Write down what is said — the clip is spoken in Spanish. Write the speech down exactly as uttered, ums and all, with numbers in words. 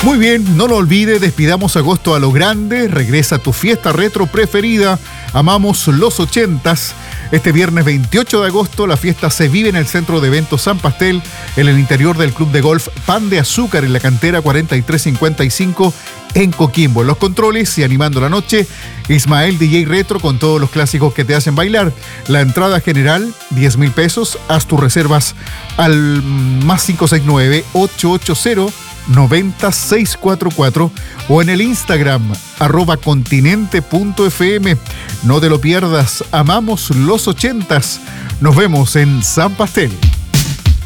Muy bien, no lo olvide, despidamos agosto a lo grande, regresa tu fiesta retro preferida, amamos los ochentas. Este viernes veintiocho de agosto la fiesta se vive en el Centro de Eventos San Pastel, en el interior del Club de Golf Pan de Azúcar, en la cantera cuarenta y tres cincuenta y cinco en Coquimbo. En los controles y animando la noche, Ismael D J Retro con todos los clásicos que te hacen bailar. La entrada general, diez mil pesos. Haz tus reservas al más cinco seis nueve, ocho ocho cero, nueve cero seis cuatro cuatro o en el Instagram arroba continente punto f m. No te lo pierdas, amamos los ochentas. Nos vemos en San Pastel.